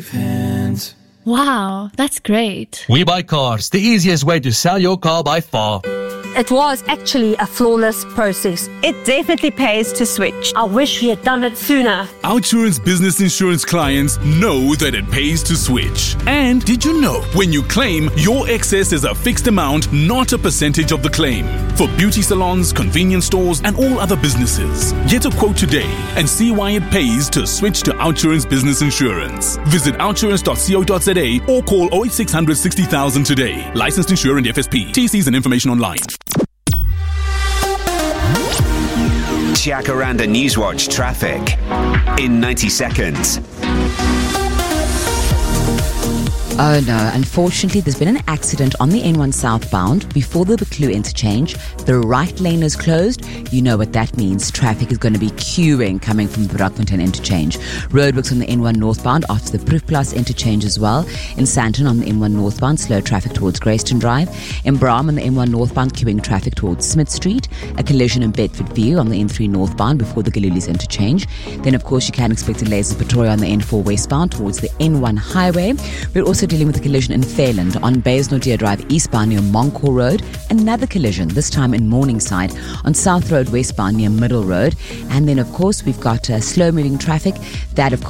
Wow, that's great. We Buy Cars, the easiest way to sell your car by far. It was actually a flawless process. It definitely pays to switch. I wish we had done it sooner. Outsurance business insurance clients know that it pays to switch. And did you know, when you claim, your excess is a fixed amount, not a percentage of the claim. For beauty salons, convenience stores, and all other businesses. Get a quote today and see why it pays to switch to Outsurance business insurance. Visit outsurance.co.za or call 08600 60,000 today. Licensed insurer and FSP. TCs and information online. Jacaranda Newswatch traffic in 90 seconds. Oh no, unfortunately there's been an accident on the N1 southbound before the Buccleuch interchange. The right lane is closed. You know what that means. Traffic is going to be queuing coming from the Brockfontein interchange. Roadworks on the N1 northbound after the Proefplaas interchange as well. In Sandton on the N1 northbound, slow traffic towards Greyston Drive. In Braam on the N1 northbound, queuing traffic towards Smith Street. A collision in Bedford View on the N3 northbound before the Galilees interchange. Then of course you can expect delays in Pretoria on the N4 westbound towards the N1 highway. We're also dealing with a collision in Fairland on Baysnordeer Drive eastbound near Moncor Road. Another collision, this time in Morningside on South Road westbound near Middle Road. And then of course we've got slow moving traffic that of course